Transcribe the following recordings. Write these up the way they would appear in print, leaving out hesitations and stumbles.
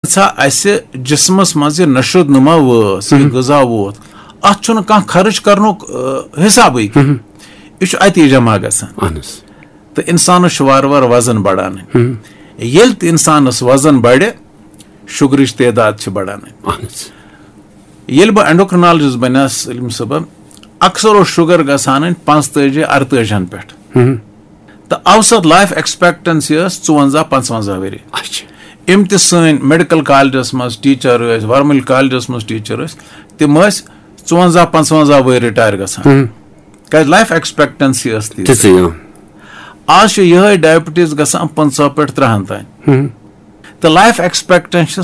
اسہ جسمس مز نشو نما وٲژ یہ غذا ووت ات چھُنہٕ کانٛہہ خرچ کرنُک حسابٕے کینٛہہ یہ چھُ اتی جمع گژھان تہٕ انسانس چھُ وارٕ وارٕ وزن بڑان ییٚلہِ تہِ انسانس وزن بڑِ شُگرٕچ تعداد چھِ بڑان ییٚلہِ بہٕ اینڈوکرنالجسٹ بنیاس سلیم صٲبن اکثر اوس شُگر گژھان 45-48 پٮ۪ٹھ تہٕ اوسط لایف ایکسپیکٹنسی ٲس 54-55 ؤری یِم تہِ سٲنۍ میڈیکل کالجس منٛز ٹیٖچر ٲسۍ ورمل کالجس منٛز ٹیٖچر ٲسۍ تِم ٲسۍ 54-55 ؤری رِٹایر گژھان کیازِ لایف ایکسپیکٹنسی ٲس تِژھٕے آز چھُ یِہے ڈایبٹیٖز گژھان 50 پٮ۪ٹھ 300 تام تہٕ لایف ایکسپیکٹنسی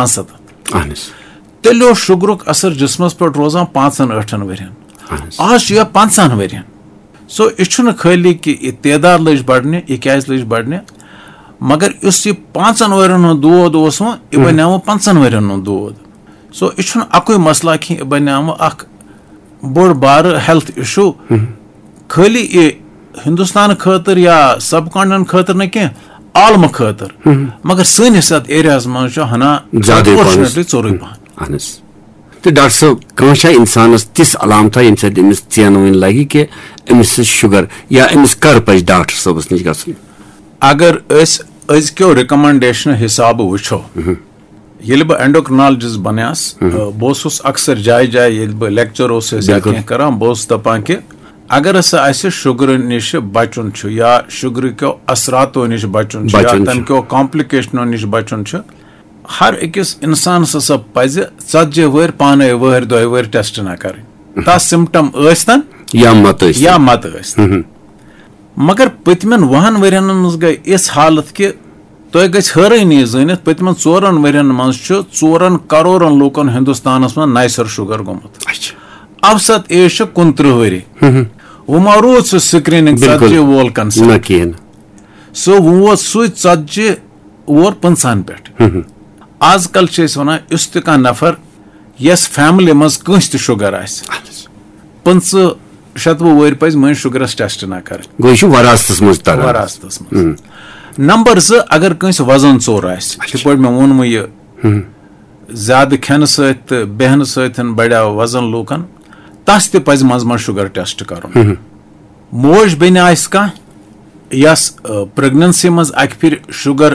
70-75 تیٚلہِ اوس شُگرُک اثر جسمس پٮ۪ٹھ روزان 5-8 ؤرین آز چھُ یہِ 50 ؤرین سو یہِ چھُنہٕ خٲلی کہِ یہِ تعداد لٔج بڑنہِ یہِ کیازِ لٔج بڑنہِ مگر یُس یہِ 5 ؤرین ہُنٛد دود اوس وۄنۍ یہِ بنیٛاو 50 ؤرین ہُنٛد دود سو یہِ چھُنہٕ اکُے مسلہٕ کینٛہہ یہِ بنیٛاو اکھ بوٚڑ بارٕ ہیلتھ اِشوٗ خٲلی یہِ ہندوستان خٲطرٕ یا سب کانٹینٹ خٲطرٕ نہٕ کینٛہہ عالمہٕ خٲطرٕ مگر سٲنِس یتھ ایریاہس منٛز چھُ ہنا ژوٚرُے پہن تو ڈاکٹر صٲب کانٛہہ انسانس تِژھ علامتہ ییٚمہِ سۭتۍ أمِس ژینہٕ وٕنۍ لگہِ کہِ أمِس چھُ شُگر یا أمِس کر پزِ ڈاکٹر صٲبس نِش گژھُن اگر أسۍ أزکیو رِکمنڈیشنو حسابہٕ وٕچھو ییٚلہِ بہٕ اینڈوکرنالجسٹ بنیاس بہٕ اوسُس اکثر جایہِ جایہِ ییٚلہِ بہٕ لیکچر اوسُس یا کینٛہہ کران بہٕ اوسُس دپان کہِ اگر ہسا اسہِ شُگرٕ نِش بچُن چھُ یا شُگرٕکیو اثراتو نِش بچُن چھُ یا تمہِ کیو کامپلِکیشنو نِش بچُن چھُ ہر أکِس انسانس ہسا پزِ 40 ؤہٕرۍ پانے ؤہٕرۍ 2 ؤہٕرۍ ٹیسٹ نہ کرٕنۍ تتھ سمٹم ٲسۍتن یا مت ٲسۍتن مگر پٔتمٮ۪ن 10 ؤرین منٛز گٔے یِژھ حالت کہِ تُہۍ گژھِ حٲرٲنی زٲنِتھ پٔتمٮ۪ن 4 ؤرین منٛز چھُ 4 کرورن لوٗکن ہندوستانس منٛز نَیہِ سر شُگر گوٚمُت اوسط ایج چھِ 29 ؤری وۄنۍ ما روٗد سُہ سکریٖننگ 40 وول کنسپٹ سُہ وۄنۍ ووت سُے 40 اور 50 پٮ۪ٹھ آز کل چھِ أسۍ وَنان یُس تہِ کانٛہہ نفر یس فیملی منٛز کٲنٛسہِ تہِ شُگر آسہِ 50-60 ؤہٕرۍ پزِ مٔنٛزۍ شُگرس ٹیسٹ نہ کرٕنۍ وراثتس منٛز نمبر 2 اگر کٲنٛسہِ وزن ژوٚر آسہِ یِتھ پٲٹھۍ مےٚ ووٚنمُے یہِ زیادٕ کھٮ۪نہٕ سۭتۍ تہٕ بیہنہٕ سۭتۍ بڑیو وزن لوٗکن تس تہِ پزِ منٛزٕ منٛزٕ شُگر ٹیسٹ کرُن موج بیٚنہِ آسہِ کانٛہہ یس پریگننسی منٛز اکہِ پھِرِ شُگر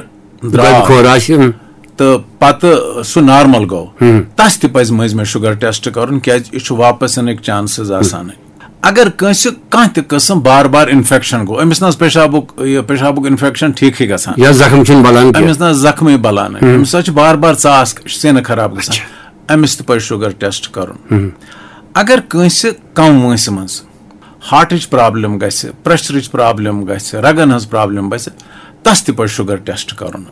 درٛاو تہٕ پتہٕ سُہ نارمل گوٚو تس تہِ پزِ مٔنٛزۍ مٔنٛزۍ شُگر ٹیسٹ کرُن کیازِ یہِ چھُ واپس یِنٕکۍ چانسز آسان اگر کٲنٛسہِ کانٛہہ تہِ قٕسم بار بار انفیکشن گوٚو أمِس نہ پیشابُک انفیکشن ٹھیٖکھٕے گژھان أمِس نہ زخمٕے بلان أمِس چھِ بار بار ژاس سینہٕ خراب گژھان أمِس تہِ پزِ شُگر ٹیسٹ کرُن اگر کٲنٛسہِ کم وٲنٛسہِ منٛز ہارٹٕچ پرابلم گژھِ پریشرٕچ پرابلم گژھِ رگن ہٕنٛز پرابلم گژھِ تس تہِ پزِ شُگر ٹیسٹ کرُن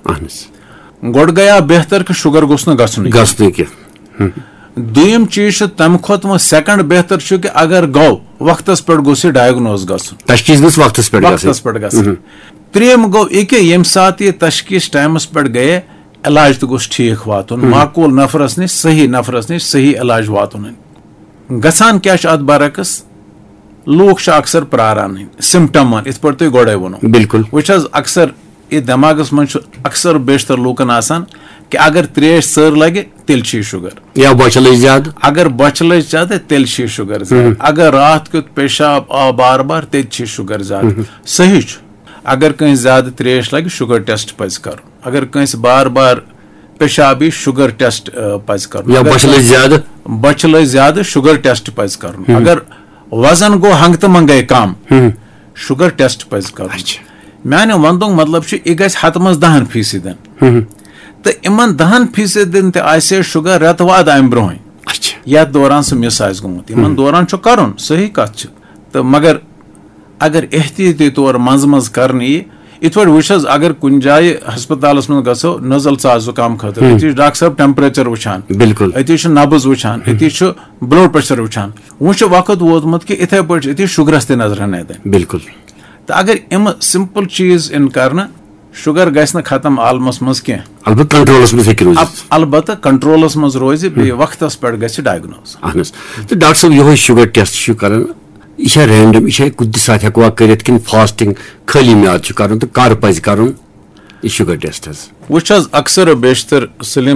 گۄڈٕ گٔیا بہتر کہِ شُگر گوٚژھ نہٕ گژھُن کینٛہہ دوٚیِم چیٖز چھُ تمہِ کھۄتہٕ وۄنۍ سیکنڈ بہتر چھُ کہِ اگر گوٚو وقتس پٮ۪ٹھ گوٚژھ یہِ ڈایگنوز گژھُن وقتس پٮ۪ٹھ گژھُن ترٛیٚیِم گوٚو یہِ کہِ ییٚمہِ ساتہٕ یہِ تشخیٖص ٹایمس پٮ۪ٹھ گٔیے علاج تہِ گوٚژھ ٹھیٖک واتُن معقوٗل نفرس نِش صحیح علاج واتُن گژھان کیٛاہ چھُ اتھ برعکس لوٗکھ چھِ اکثر پراران سمٹمن یِتھ پٲٹھۍ تُہۍ گۄڈے ووٚنوٕ بالکل وٕچھ حظ اکثر یہ دٮ۪ماغس منٛز چھُ اکثر بیشتر لوٗکن آسان کہِ اگر تریش سٔر لگہِ تیٚلہِ چھُ یہِ شُگر یا بۄچھِ لٔج زیادٕ اگر بۄچھِ لٔج زیادٕ تیٚلہِ چھُ یہِ شُگر زیادٕ اگر راتھ کیُتھ پیشاب آو بار بار تیٚلہِ چھُ یہِ شُگر زیادٕ صحیح چھُ اگر کٲنٛسہِ زیادٕ تریش لگہِ شُگر ٹیسٹ پزِ کرُن اگر کٲنٛسہِ بار بار پیشاب یی شُگر ٹیسٹ پزِ کرُن بۄچھِ لٔج زیادٕ شُگر ٹیسٹ پزِ کرُن اگر وزن گوٚو ہنٛگہٕ تہٕ منٛگے کم شُگر ٹیسٹ پزِ کرُن میانہِ وننُک مطلب چھُ یہِ گژھِ 100 منٛز 10% تہٕ یِمن 10% تہِ آسہِ شُگر رٮ۪تہٕ وادٕ امہِ برونٛہٕے یتھ دوران سُہ مِس آسہِ گوٚمُت یِمن دوران چھُ کرُن صحیح کتھ چھِ تہٕ مگر اگر احتیاطی طور منٛزٕ منٛزٕ کرنہٕ یی یِتھ پٲٹھۍ وٕچھ حظ اگر کُنہِ جایہِ ہسپتالس منٛز گژھو نزل ژاس زُکام خٲطرٕ أتی چھُ ڈاکٹر صٲب ٹیمپریچر وٕچھان بالکل أتی چھُ نبض وٕچھان أتی چھُ بلڈ پریشر وٕچھان وۄنۍ چھُ وقت ووتمُت کہِ یِتھے پٲٹھۍ چھُ أتی شُگرس تہِ نظر دِنۍ بالکل تہٕ اگر یِمہٕ سمپل چیٖز یِن کرنہٕ شُگر گژھِ نہٕ ختم عالمس منٛز کینٛہہ البتہ کنٹرولس منٛز روزِ بیٚیہِ وقتس پٮ۪ٹھ گژھِ ڈایگنوز تہٕ ڈاکٹر صٲب یِہوے شُگر ٹیسٹ چھُ کران یہِ چھا رینڈم یہِ چھا کُنہِ تہِ ساتہٕ ہٮ۪کوا کٔرِتھ کِنہٕ فاسٹنگ خٲلی میادٕ چھُ کرُن تہٕ کر پزِ کرُن یہِ شُگر ٹیسٹ حظ وٕچھ حظ اکثر بیشتر سلیٖم